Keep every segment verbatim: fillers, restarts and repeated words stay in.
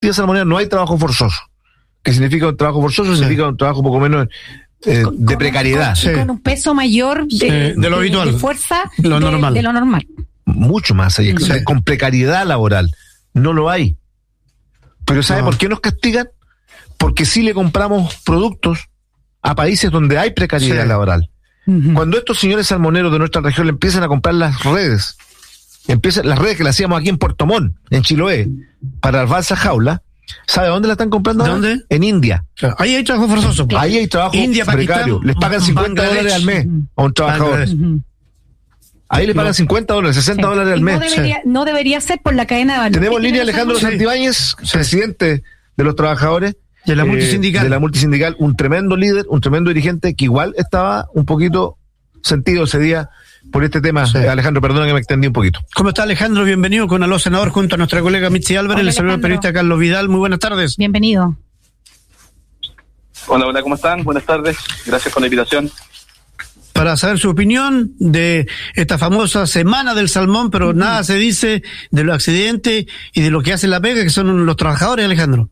actividad salmonera no hay trabajo forzoso. ¿Qué significa un trabajo forzoso? Sí. Significa un trabajo poco menos eh, con, de precariedad. Con, sí. con un peso mayor de, sí, de lo habitual, de, de fuerza lo de, normal. de lo normal. Mucho más allá, sí. Con precariedad laboral. No lo hay. Pero ¿sabe no. por qué nos castigan? Porque sí le compramos productos a países donde hay precariedad sí. laboral. Uh-huh. Cuando estos señores salmoneros de nuestra región le empiezan a comprar las redes, empiezan las redes que le hacíamos aquí en Puerto Montt, en Chiloé, para las balsas jaulas, ¿sabe dónde la están comprando? ¿Dónde? En India. O sea, ahí hay trabajo forzoso. Claro. Ahí hay trabajo India, precario. Pakistán, les pagan cincuenta dólares al mes a un trabajador. Uh-huh. Ahí le pagan no. cincuenta dólares, sesenta sí. dólares al mes. No debería, sí. no debería ser por la cadena de valor. Tenemos en línea Alejandro sí. Santibáñez, sí. presidente de los trabajadores. De la multisindical. Eh, de la multisindical, un tremendo líder, un tremendo dirigente que igual estaba un poquito sentido ese día por este tema. Sí. Alejandro, perdona que me extendí un poquito. ¿Cómo está, Alejandro? Bienvenido con Aló Senador junto a nuestra colega Mitzi Álvarez, el señor periodista Carlos Vidal. Muy buenas tardes. Bienvenido. Hola, hola, ¿cómo están? Buenas tardes. Gracias por la invitación. Para saber su opinión de esta famosa Semana del Salmón, pero uh-huh. nada se dice de los accidentes y de lo que hace la pega, que son los trabajadores, Alejandro.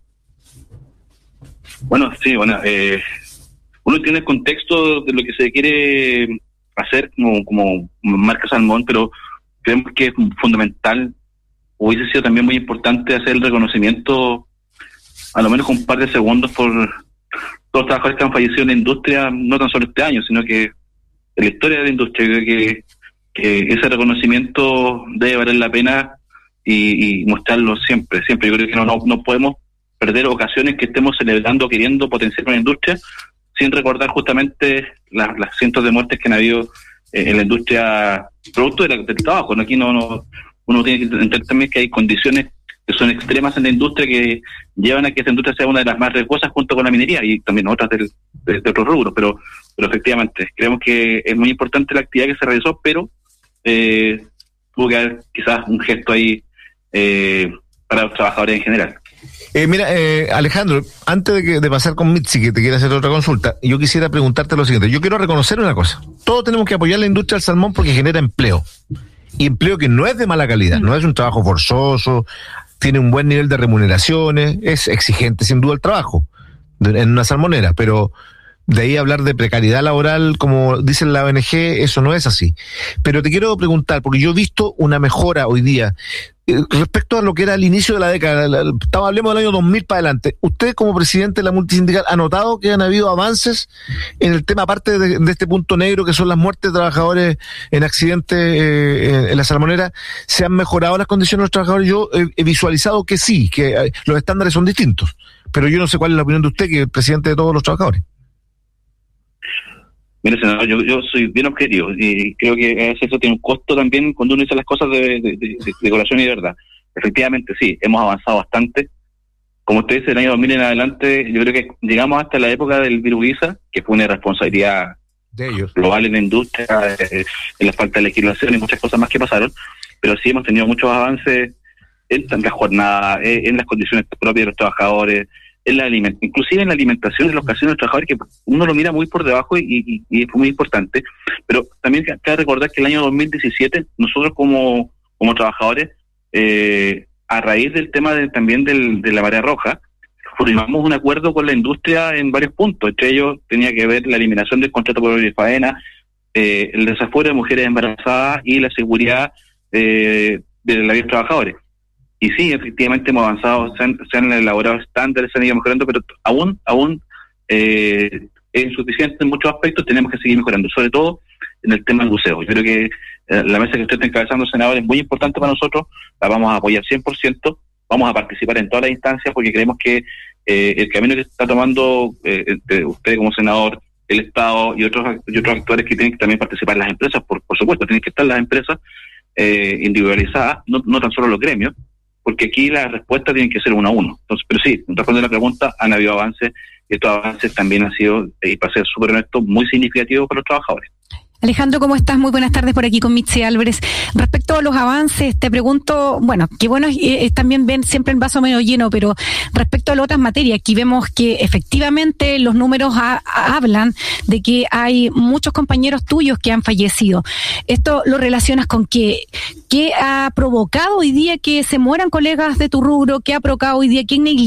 Bueno, sí, bueno, eh, uno tiene el contexto de lo que se quiere hacer como, como marca Salmón, pero creemos que es fundamental, hubiese sido también muy importante hacer el reconocimiento, a lo menos con un par de segundos, por todos los trabajadores que han fallecido en la industria, no tan solo este año, sino que en la historia de la industria. Creo que, que ese reconocimiento debe valer la pena y, y mostrarlo siempre, siempre. Yo creo que no, no, no podemos perder ocasiones que estemos celebrando, queriendo potenciar una industria, sin recordar justamente las, las cientos de muertes que han habido eh, en la industria producto de la, del trabajo. ¿no? Aquí no, no uno tiene que entender también que hay condiciones que son extremas en la industria que llevan a que esta industria sea una de las más riesgosas junto con la minería y también otras del, de, de otros rubros, pero pero efectivamente creemos que es muy importante la actividad que se realizó, pero eh, tuvo que haber quizás un gesto ahí eh, para los trabajadores en general. Eh, mira, eh, Alejandro, antes de, que, de pasar con Mitzi, que te quiere hacer otra consulta, yo quisiera preguntarte lo siguiente. Yo quiero reconocer una cosa. Todos tenemos que apoyar la industria del salmón porque genera empleo. Y empleo que no es de mala calidad, no es un trabajo forzoso, tiene un buen nivel de remuneraciones, es exigente sin duda el trabajo de, en una salmonera, pero de ahí hablar de precariedad laboral, como dice la O N G, eso no es así. Pero te quiero preguntar, porque yo he visto una mejora hoy día respecto a lo que era el inicio de la década, estaba, hablemos del año dos mil para adelante. Usted como presidente de la multisindical ha notado que han habido avances en el tema, aparte de, de este punto negro que son las muertes de trabajadores en accidentes eh, en la salmonera, ¿se han mejorado las condiciones de los trabajadores? Yo he, he visualizado que sí, que eh, los estándares son distintos, pero yo no sé cuál es la opinión de usted, que es el presidente de todos los trabajadores. Mire, senador, yo, yo soy bien objetivo y creo que eso tiene un costo también cuando uno dice las cosas de, de, de, de corazón y de verdad. Efectivamente, sí, hemos avanzado bastante. Como usted dice, el año dos mil en adelante, yo creo que llegamos hasta la época del virus ISA, que fue una responsabilidad de ellos global en la industria, eh, en la falta de legislación y muchas cosas más que pasaron, pero sí hemos tenido muchos avances en, en la jornada, en, en las condiciones propias de los trabajadores, en la aliment- inclusive en la alimentación de los casinos de los trabajadores, que uno lo mira muy por debajo y, y, y es muy importante, pero también cabe recordar que el año dos mil diecisiete nosotros como, como trabajadores, eh, a raíz del tema de, también del, de la marea roja, firmamos un acuerdo con la industria en varios puntos. Entre ellos tenía que ver la eliminación del contrato por hora y faena, eh, el desafuero de mujeres embarazadas y la seguridad eh, de la vida de los trabajadores. Y sí, efectivamente hemos avanzado, se han, se han elaborado estándares, se han ido mejorando, pero aún aún eh, es insuficiente en muchos aspectos, tenemos que seguir mejorando, sobre todo en el tema del buceo. Yo creo que eh, la mesa que usted está encabezando, senador, es muy importante para nosotros, la vamos a apoyar cien por ciento, vamos a participar en todas las instancias porque creemos que eh, el camino que está tomando eh, usted como senador, el Estado y otros y otros actores que tienen que también participar, las empresas, por, por supuesto, tienen que estar las empresas eh, individualizadas, no, no tan solo los gremios, porque aquí la respuesta tiene que ser uno a uno. Entonces, pero sí, respondiendo a la pregunta, han habido avances, y estos avances también han sido, y para ser súper honesto, muy significativos para los trabajadores. Alejandro, ¿cómo estás? Muy buenas tardes por aquí con Mitzi Álvarez. Respecto a los avances, te pregunto, bueno, qué bueno es, es también ven siempre el vaso medio lleno, pero respecto a las otras materias, aquí vemos que efectivamente los números ha, hablan de que hay muchos compañeros tuyos que han fallecido. ¿Esto lo relacionas con qué? ¿Qué ha provocado hoy día que se mueran colegas de tu rubro? ¿Qué ha provocado hoy día que negligencia